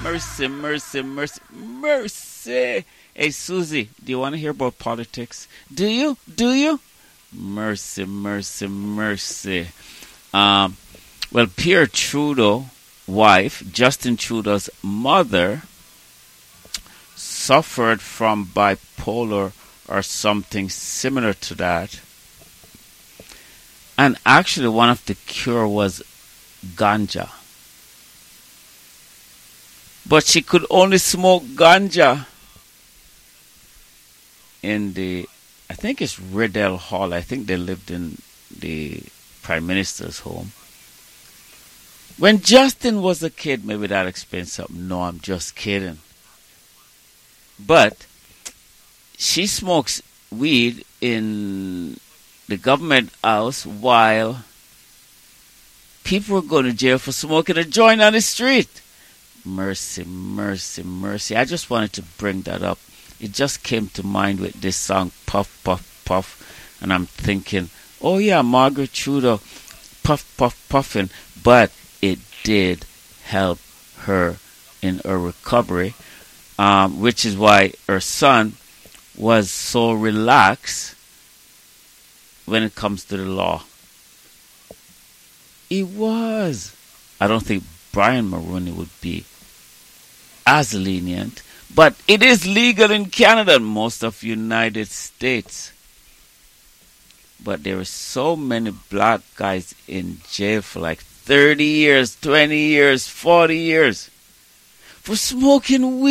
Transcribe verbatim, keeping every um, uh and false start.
mercy, mercy, mercy, mercy. Hey, Susie, do you want to hear about politics? Do you? Do you? Mercy, mercy, mercy. Um, well, Pierre Trudeau, wife, Justin Trudeau's mother, suffered from bipolar or something similar to that. And actually, one of the cure was ganja. But she could only smoke ganja in the, I think it's Riddell Hall. I think they lived in the Prime Minister's home. When Justin was a kid, maybe that explains something. No, I'm just kidding. But she smokes weed in the government house while people were going to jail for smoking a joint on the street. Mercy, mercy, mercy. I just wanted to bring that up. It just came to mind with this song, Puff, Puff, Puff. And I'm thinking, oh yeah, Margaret Trudeau, puff, puff, puffing. But it did help her in her recovery, um, which is why her son was so relaxed when it comes to the law. He was. I don't think Brian Mulroney would be as lenient, but it is legal in Canada and most of United States. But there are so many black guys in jail for like thirty years, twenty years, forty years for smoking weed.